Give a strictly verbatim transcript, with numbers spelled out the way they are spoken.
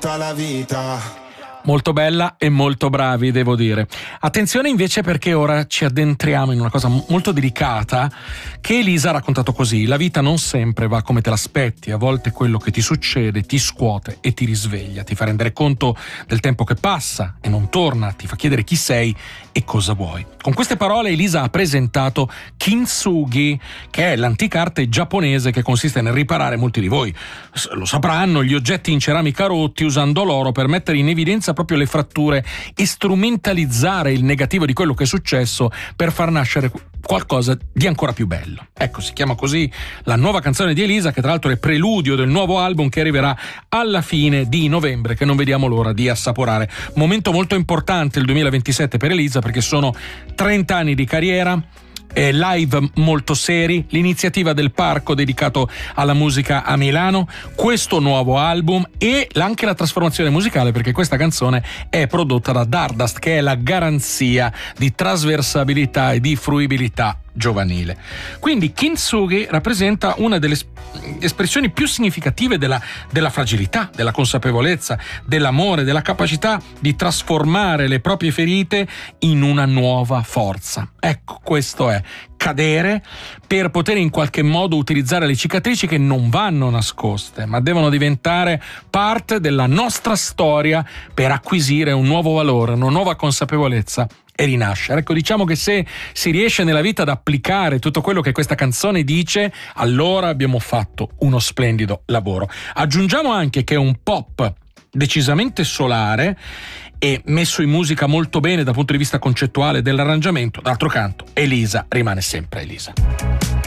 tutta la vita. Molto bella e molto bravi, devo dire. Attenzione invece, perché ora ci addentriamo in una cosa molto delicata che Elisa ha raccontato così: la vita non sempre va come te l'aspetti, a volte quello che ti succede ti scuote e ti risveglia, ti fa rendere conto del tempo che passa e non torna, ti fa chiedere chi sei e cosa vuoi. Con queste parole Elisa ha presentato Kintsugi, che è l'antica arte giapponese che consiste nel riparare, molti di voi lo sapranno, gli oggetti in ceramica rotti usando l'oro per mettere in evidenza proprio le fratture e strumentalizzare il negativo di quello che è successo per far nascere qualcosa di ancora più bello. Ecco, si chiama così la nuova canzone di Elisa, che tra l'altro è preludio del nuovo album che arriverà alla fine di novembre, che non vediamo l'ora di assaporare. Momento molto importante il duemilaventisette per Elisa, perché sono trenta anni di carriera, eh, live molto seri, l'iniziativa del Parco dedicato alla musica a Milano, questo nuovo album e anche la trasformazione musicale, perché questa canzone è prodotta da Dardust, che è la garanzia di trasversabilità e di fruibilità giovanile. Quindi Kintsugi rappresenta una delle espressioni più significative della, della fragilità, della consapevolezza, dell'amore, della capacità di trasformare le proprie ferite in una nuova forza. Ecco, questo è cadere per poter in qualche modo utilizzare le cicatrici che non vanno nascoste, ma devono diventare parte della nostra storia per acquisire un nuovo valore, una nuova consapevolezza e rinascere. Ecco, diciamo che se si riesce nella vita ad applicare tutto quello che questa canzone dice, allora abbiamo fatto uno splendido lavoro. Aggiungiamo anche che è un pop decisamente solare e messo in musica molto bene dal punto di vista concettuale dell'arrangiamento. D'altro canto, Elisa rimane sempre Elisa.